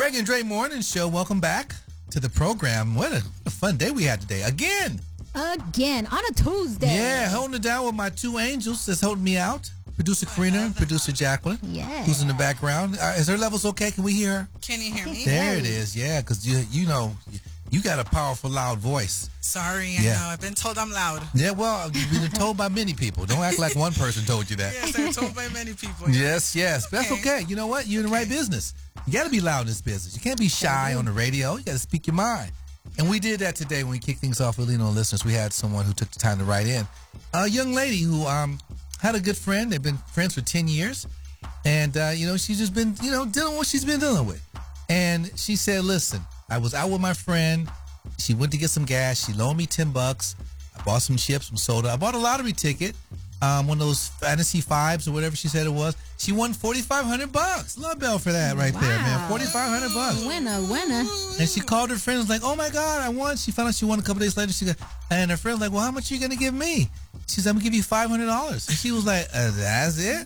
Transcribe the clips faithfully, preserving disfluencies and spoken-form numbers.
Greg and Dre Morning Show. Welcome back to the program. What a, a fun day we had today. Again. Again, on a Tuesday. Yeah, holding it down with my two angels that's holding me out. Producer Karina and producer Jacqueline. Yeah. Who's in the background. Uh, is her levels okay? Can we hear her? Can you hear me? There it is. Yeah, because you, you know, you got a powerful, loud voice. Sorry, I Yeah. know. I've been told I'm loud. Yeah, well, you've been told by many people. Don't act like one person told you that. Yes, I'm told by many people. Yes, yes. But that's Okay. okay. You know what? You're in the right business. You got to be loud in this business. You can't be shy on the radio. You got to speak your mind. And we did that today when we kicked things off with Lean On Listeners. We had someone who took the time to write in. A young lady who um had a good friend. They've been friends for ten years. And, uh, you know, she's just been, you know, dealing with what she's been dealing with. And she said, listen, I was out with my friend. She went to get some gas. She loaned me ten bucks. I bought some chips, some soda. I bought a lottery ticket. Um, one of those fantasy fives or whatever she said it was. She won forty-five hundred bucks. Love Bell for that right there, man. Wow. forty-five hundred bucks. Winner, winner. And she called her friend and was like, oh my God, I won. She found out she won a couple days later. She got, and her friend was like, well, how much are you going to give me? She said, I'm going to give you five hundred dollars. And she was like, uh, that's it?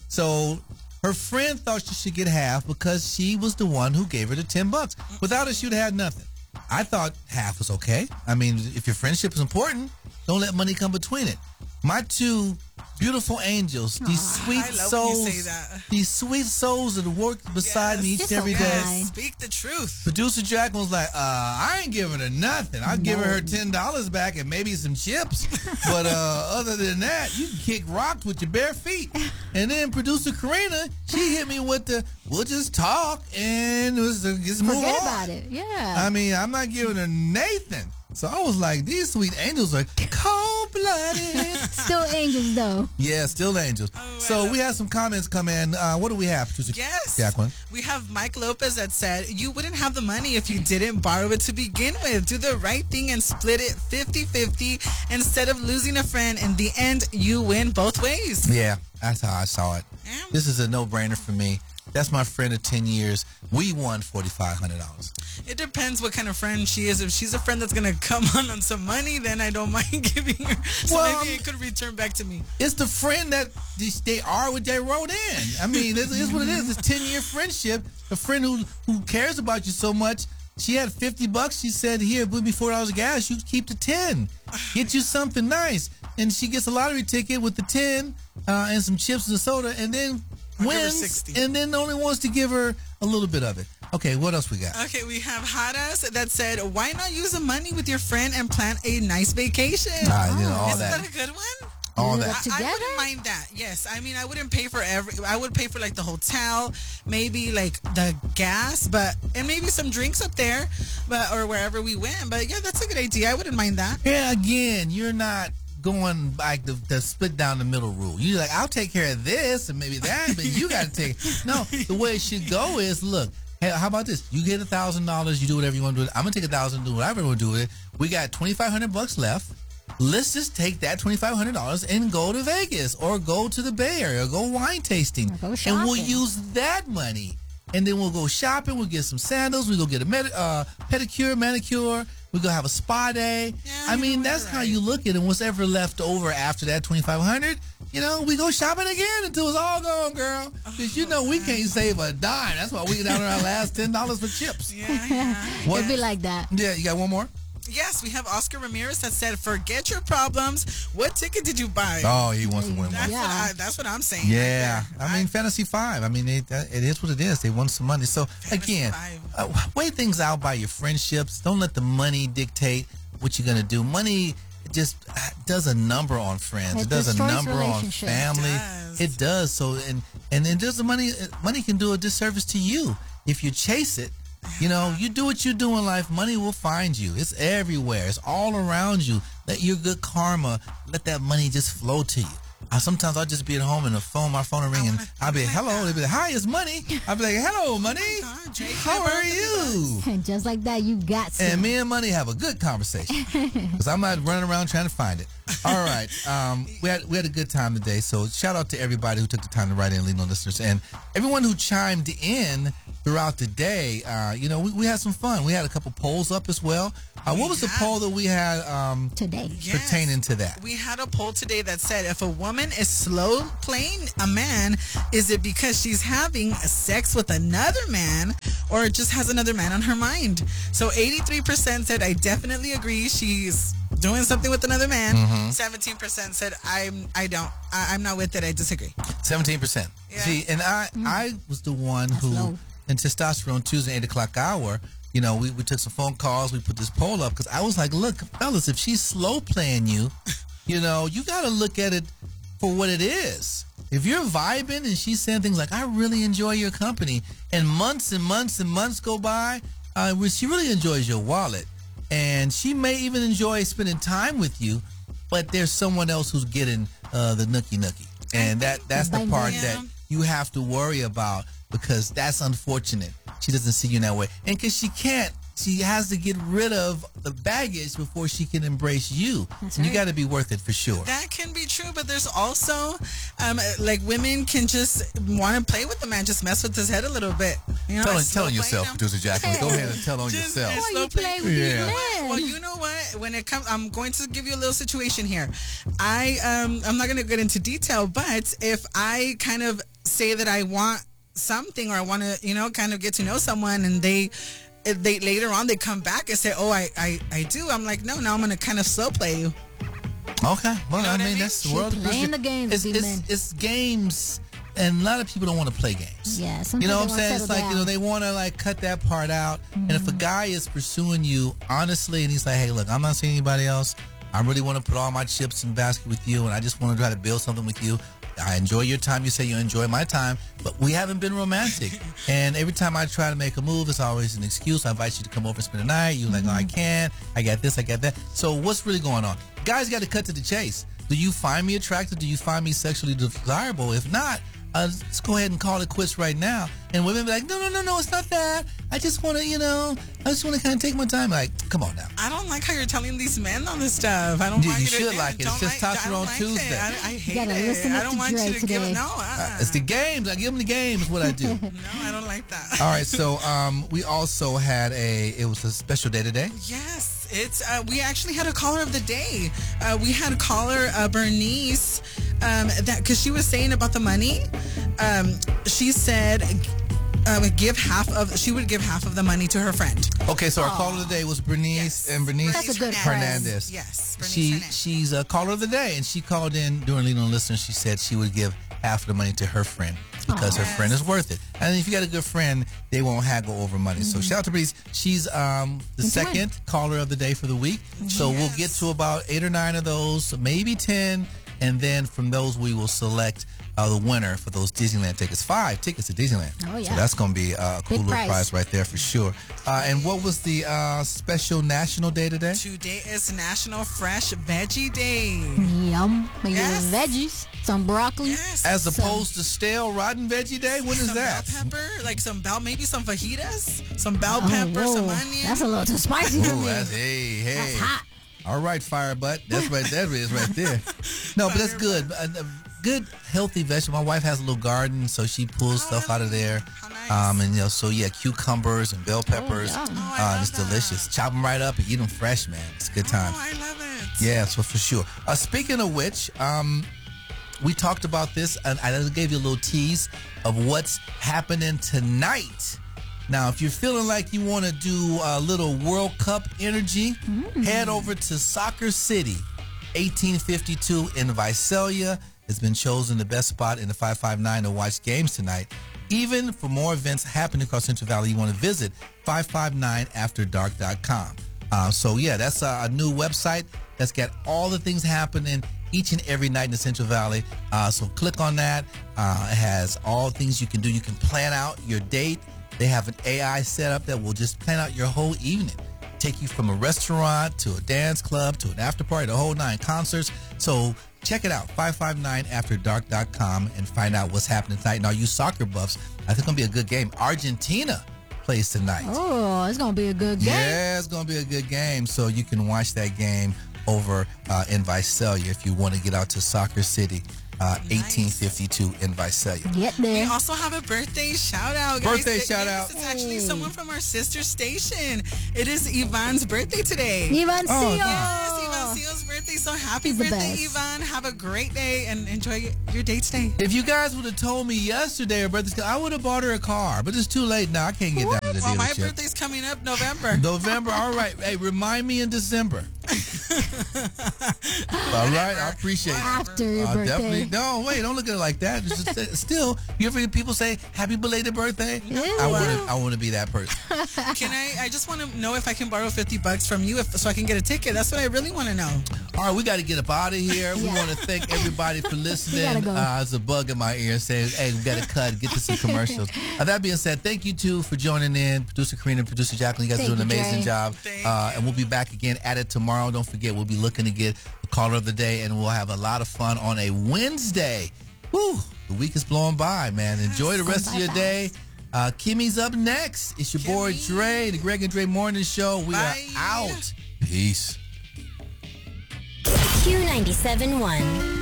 So her friend thought she should get half because she was the one who gave her the ten bucks. Without her, she would have had nothing. I thought half was okay. I mean, if your friendship is important, don't let money come between it. My two beautiful angels, these sweet I love when you souls, say that. these sweet souls that work beside Yes. me each Just and every so day. kind. Speak the truth. Producer Jack was like, uh, I ain't giving her nothing. I'll give her her ten dollars back and maybe some chips. But uh, other than that, you can kick rocks with your bare feet. And then producer Karina, she hit me with the, we'll just talk and let's just move Forget on. about it. Yeah. I mean, I'm not giving her Nathan. So I was like, these sweet angels are cold-blooded. Still angels, though. Yeah, still angels. Oh, I so love we had some comments come in. Uh, what do we have, producer Yes. Jacqueline? We have Mike Lopez that said, you wouldn't have the money if you didn't borrow it to begin with. Do the right thing and split it fifty-fifty instead of losing a friend. In the end, you win both ways. Yeah, that's how I saw it. Yeah. This is a no-brainer for me. That's my friend of ten years. We won forty-five hundred dollars. It depends what kind of friend she is. If she's a friend that's going to come on on some money, then I don't mind giving her. So Well, maybe it could return back to me. It's the friend that they are what they wrote in. I mean, this is what it is. It's ten-year friendship. A friend who who cares about you so much. She had fifty bucks. She said, here, put me four dollars of gas. You keep the ten. Get you something nice. And she gets a lottery ticket with the ten uh, and some chips and soda and then I'll give her wins sixty. and then only wants to give her a little bit of it. Okay, what else we got? Okay, we have Hadas that said, why not use the money with your friend and plan a nice vacation? Ah, you know, all Isn't that. that a good one? All Live that. up I, I Together? wouldn't mind that. Yes, I mean, I wouldn't pay for every. I would pay for like the hotel, maybe like the gas, but and maybe some drinks up there, but or wherever we went. But yeah, that's a good idea. I wouldn't mind that. Yeah, again, you're not going like the, the split down the middle rule. You're like, I'll take care of this and maybe that, but you got to take. No, the way it should go is, look, hey, how about this? You get a thousand dollars, you do whatever you want to do. I'm gonna take a thousand, do whatever I want to do with it. We got twenty five hundred bucks left. Let's just take that twenty five hundred dollars and go to Vegas or go to the Bay Area or go wine tasting, Or go and we'll shopping. use that money. And then we'll go shopping. We'll get some sandals. We'll go get a med- uh, pedicure, manicure. We'll go have a spa day. Yeah, I you mean, know, that's you're how right. you look at it. And what's ever left over after that twenty-five hundred, you know, we go shopping again until it's all gone, girl. Because you know we can't save a dime. That's why we get down to our last ten dollars for chips. Yeah, yeah. What? It'd be like that. Yeah, you got one more? Yes, we have Oscar Ramirez that said, forget your problems. What ticket did you buy? Oh, he wants to win That's, one. Yeah. what I, that's what I'm saying. Yeah, right there. I mean, Fantasy Five. I mean, it, uh, it is what it is. They won some money. So, Fantasy again, Five. uh, weigh things out by your friendships. Don't let the money dictate what you're going to do. Money just uh, does a number on friends. It It does a destroys number on relationships. family. It does. It does. So, and and then does the money, money can do a disservice to you if you chase it. You know, you do what you do in life, money will find you. It's everywhere. It's all around you. Let your good karma, let that money just flow to you. I, sometimes I'll just be at home and the phone, my phone will ring, and I'll be like, hello. They'll be like, hi, it's money. I'll be like, hello, money. God, Jake, How never are heard you? And just like that, you got some. And me and money have a good conversation because I'm not running around trying to find it. All right. Um, we had we had a good time today. So shout out to everybody who took the time to write in, lead on listeners, and everyone who chimed in throughout the day, uh, you know, we, we had some fun. We had a couple polls up as well. Uh, what was the Yeah. poll that we had um, Today. Yes. pertaining to that? We had a poll today that said if a woman is slow playing a man, is it because she's having sex with another man or just has another man on her mind? So eighty-three percent said, I definitely agree she's doing something with another man. Mm-hmm. seventeen percent said, I'm, I don't, I, I'm not with it, I disagree. seventeen percent. Yeah. See, and I, I was the one That's who, low. in Testosterone Tuesday, eight o'clock hour, you know, we, we took some phone calls. We put this poll up because I was like, look, fellas, if she's slow playing you, you know, you got to look at it for what it is. If you're vibing and she's saying things like, I really enjoy your company, and months and months and months go by, uh, where she really enjoys your wallet, and she may even enjoy spending time with you, but there's someone else who's getting uh, the nookie nookie. And that that's the Bang, part bang. that you have to worry about because that's unfortunate. She doesn't see you in that way. And because she can't, she has to get rid of the baggage before she can embrace you. That's and you right. got to be worth it for sure. That can be true, but there's also, um, like women can just want to play with the man, just mess with his head a little bit. You know, Tell, on, it's tell slow on yourself, playing him. producer Jacqueline. Go ahead and tell on Just- yourself. it's Why slow you play playing. with Yeah. your You know what? man? Well, you know what? When it comes, I'm going to give you a little situation here. I um, I'm not going to get into detail, but if I kind of say that I want something or I want to, you know, kind of get to know someone, and they. If they later on they come back and say, "Oh, I, I, I do." I'm like, "No, now I'm gonna kind of slow play you." Okay. Well, You know I what I mean, mean? that's the She world. of playing producer. the games It's, with these it's, men. it's games, and a lot of people don't want to play games. Yeah, sometimes You know they what I'm wanna saying? It's settle like, you know, down. they want to like cut that part out. And if a guy is pursuing you honestly and he's like, hey, look, I'm not seeing anybody else. I really want to put all my chips in the basket with you, and I just want to try to build something with you. I enjoy your time. You say you enjoy my time, but we haven't been romantic. And every time I try to make a move, it's always an excuse. I invite you to come over and spend the night. You're like, oh, I can't. I got this. I got that. So what's really going on? Guys got to cut to the chase. Do you find me attractive? Do you find me sexually desirable? If not, uh, let's go ahead and call it quits right now. And women be like, no, no, no, no, it's not that. I just want to, you know, I just want to kind of take my time. Like, come on now. I don't like how you're telling these men on this stuff. I don't You- like you it. should Yeah, like it. It's don't just like- I don't Testosterone like Tuesday. it. I, I hate gotta it. listen I up don't to want Dre you to give today. it. No, Uh, uh-uh. it's the games. I give them the games. What I do. no, I don't like that. All right. So um, we also had a. It was a special day today. Yes, it's. Uh, we actually had a caller of the day. Uh, we had a caller, uh, Bernice, um, that because she was saying about the money. Um, she said, um, give half of. She would give half of the money to her friend. Okay, so our caller today was Bernice Yes. and Bernice That's a good Hernandez. Yes, Bernice She Hernandez. she's a caller of the day, and she called in during Lead on Listener. She said she would give half of the money to her friend because her Yes. friend is worth it. And if you got a good friend, they won't haggle over money. So shout out to Bernice. She's um, the Into second caller of the day for the week. So we'll get to about eight or nine of those, maybe ten, and then from those we will select uh, the winner for those Disneyland tickets. Five tickets to Disneyland. Oh, yeah. So that's going to be a cool Big little prize. prize right there for sure. Uh, and what was the uh, special national day today? Today is National Fresh Veggie Day. Yum. Maybe Yes. veggies, some broccoli. Yes. As Some- opposed to stale, rotten veggie day? When is some that? bell pepper, like some bell, maybe some fajitas, some bell Oh, pepper, some whoa. onion. That's a little too spicy for Ooh, me. that's, hey, hey. That's hot. All right, fire butt. That's right. That is right there. No, but that's good. A, a good, healthy vegetable. My wife has a little garden, so she pulls Oh, stuff out of there. how nice. Um, and you know, so yeah, cucumbers and bell peppers. yum. Oh, I uh, love it's that. delicious. Chop them right up and eat them fresh, man. It's a good time. Oh, I love it. Yeah, so for sure. Uh, speaking of which, um, we talked about this, and I gave you a little tease of what's happening tonight. Now, if you're feeling like you want to do a little World Cup energy, head over to Soccer City, eighteen fifty-two in Visalia. Has been chosen the best spot in the five five nine to watch games tonight. Even for more events happening across Central Valley, you want to visit five five nine after dark dot com. Uh, so, yeah, that's a, a new website that's got all the things happening each and every night in the Central Valley. Uh, so click on that. Uh, it has all things you can do. You can plan out your date. They have an A I setup that will just plan out your whole evening. Take you from a restaurant to a dance club to an after party, the whole nine concerts. So check it out, five five nine after dark dot com, and find out what's happening tonight. And all you soccer buffs, I think it's going to be a good game. Argentina plays tonight. Oh, it's gonna be a good game. Yeah, it's going to be a good game. So you can watch that game over uh, in Visalia if you want to get out to Soccer City uh, eighteen fifty-two in Visalia. Get We there. also have a birthday shout out. Guys. Birthday It- shout yes, out. It's actually someone from our sister station. It is Ivan's birthday today. Ivan Oh, Seal. Yes, Ivan Seal's birthday. So happy He's the birthday, best. Ivan. Have a great day and enjoy your day today. If you guys would have told me yesterday her birthday, I would have bought her a car. But it's too late now. I can't get down to the Well, my dealership. birthday's coming up November. November. All right. Hey, remind me in December. All right. I appreciate it. After your Uh, birthday. definitely. No, wait. Don't look at it like that. It's just- still, you ever hear people say happy belated birthday? Yeah, I we want do. to. I want to be that person. Can I? I just want to know if I can borrow fifty bucks from you, if, so I can get a ticket. That's what I really want to know. All right, we got to get up out of here. We Yeah. want to thank everybody for listening. gotta go. Uh, there's a bug in my ear saying, "Hey, we got to cut. Get to some commercials." Uh, that being said, thank you too for joining in, producer Karina, producer Jacqueline. You guys are Thank doing an you, amazing Dre. job. Thank Uh, and we'll be back again at it tomorrow. Don't forget, we'll be looking to get the caller of the day, and we'll have a lot of fun on a Wednesday. Woo! The week is blowing by, man. Enjoy the rest of Bye your fast. day. Uh, Kimmy's up next. It's your boy Kimmy. Dre, the Greg and Dre Morning Show. We Bye. are out. Peace. Q ninety-seven point one.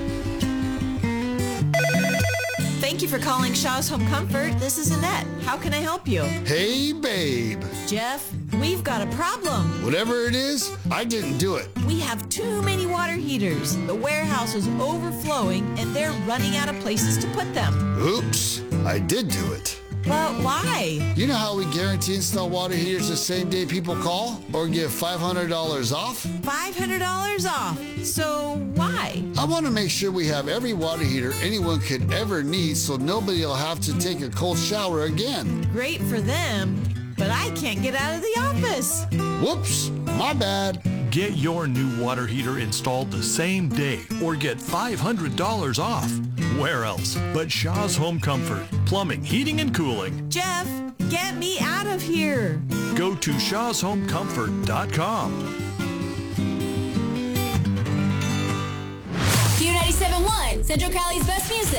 Thank you for calling Shaw's Home Comfort. This is Annette. How can I help you? Hey, babe. Jeff, we've got a problem. Whatever it is, I didn't do it. We have too many water heaters. The warehouse is overflowing and they're running out of places to put them. Oops, I did do it. But why? You know how we guarantee install water heaters the same day people call or give five hundred dollars off? five hundred dollars off. So why? I want to make sure we have every water heater anyone could ever need so nobody will have to take a cold shower again. Great for them, but I can't get out of the office. Whoops, my bad. Get your new water heater installed the same day or get five hundred dollars off. Where else but Shaw's Home Comfort, plumbing, heating, and cooling. Jeff, get me out of here. Go to shaws home comfort dot com. Q ninety-seven point one, Central Cali's best music.